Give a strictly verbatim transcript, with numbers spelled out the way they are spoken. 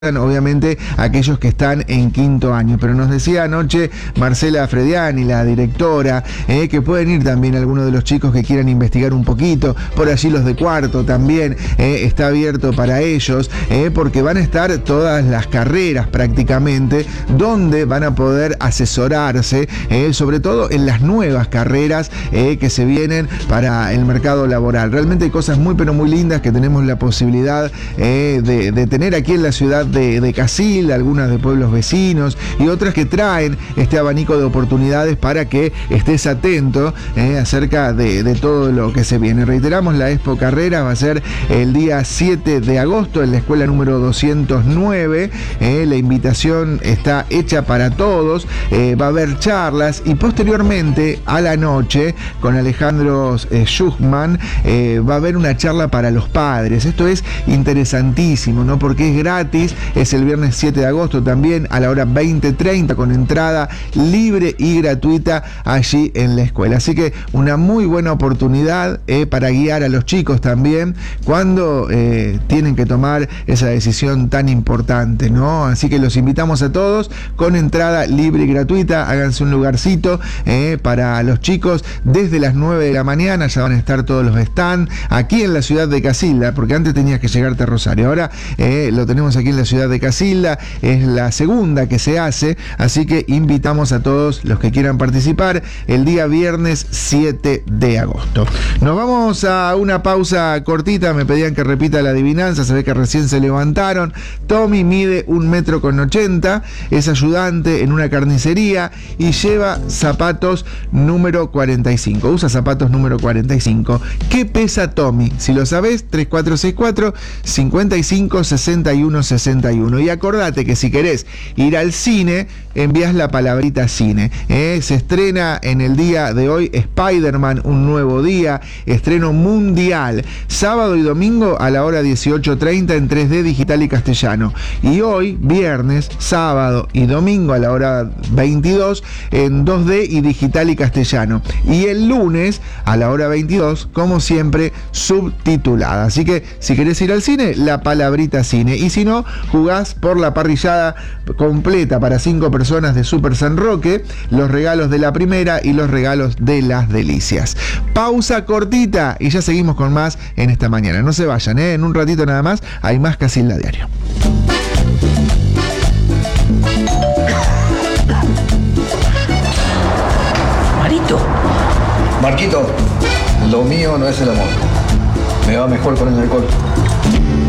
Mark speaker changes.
Speaker 1: obviamente aquellos que están en quinto año, pero nos decía anoche Marcela Frediani, la directora, eh, que pueden ir también algunos de los chicos que quieran investigar un poquito, por allí los de cuarto también, eh, está abierto para ellos, eh, porque van a estar todas las carreras prácticamente, donde van a poder asesorarse, eh, sobre todo en las nuevas carreras eh, que se vienen para el mercado laboral. Realmente hay cosas muy pero muy lindas que tenemos la posibilidad eh, de, de tener aquí en la ciudad de, de Casilda, algunas de pueblos vecinos y otras que traen este abanico de oportunidades para que estés atento eh, acerca de, de todo lo que se viene. Reiteramos, la Expo Carreras va a ser el día siete de agosto en la escuela número doscientos nueve. Eh, la invitación está hecha para todos, eh, va a haber charlas y posteriormente a la noche con Alejandro eh, Schuchman eh, va a haber una charla para los padres. Esto es interesantísimo, ¿no? Porque es gratis. Es el viernes siete de agosto también a la hora veinte treinta con entrada libre y gratuita allí en la escuela. Así que una muy buena oportunidad eh, para guiar a los chicos también cuando eh, tienen que tomar esa decisión tan importante, ¿no? Así que los invitamos a todos con entrada libre y gratuita. Háganse un lugarcito eh, para los chicos desde las nueve de la mañana. Ya van a estar todos los stands aquí en la ciudad de Casilda, porque antes tenías que llegarte a Rosario. Ahora eh, lo tenemos aquí en la ciudad de Casilda, es la segunda que se hace, así que invitamos a todos los que quieran participar el día viernes siete de agosto. Nos vamos a una pausa cortita, me pedían que repita la adivinanza, se ve que recién se levantaron. Tommy mide un metro con ochenta, es ayudante en una carnicería y lleva zapatos número cuarenta y cinco, usa zapatos número cuarenta y cinco. ¿Qué pesa Tommy? Si lo sabés, tres cuatro seis cuatro, cincuenta y cinco, sesenta y uno, sesenta y uno. Y acordate que si querés ir al cine, envías la palabrita cine. ¿eh? Se estrena en el día de hoy Spider-Man, un nuevo día, estreno mundial, sábado y domingo a la hora dieciocho treinta en tres D digital y castellano. Y hoy, viernes, sábado y domingo a la hora veintidós en dos D y digital y castellano. Y el lunes a la hora veintidós, como siempre, subtitulada. Así que si querés ir al cine, la palabrita cine. Y si no, jugás por la parrillada completa para cinco personas de Super San Roque, los regalos de la primera y los regalos de las delicias. Pausa cortita y ya seguimos con más en esta mañana. No se vayan, ¿eh? En un ratito nada más hay más Casilda Diario.
Speaker 2: Marito.
Speaker 3: Marquito, lo mío no es el amor. Me va mejor con el alcohol.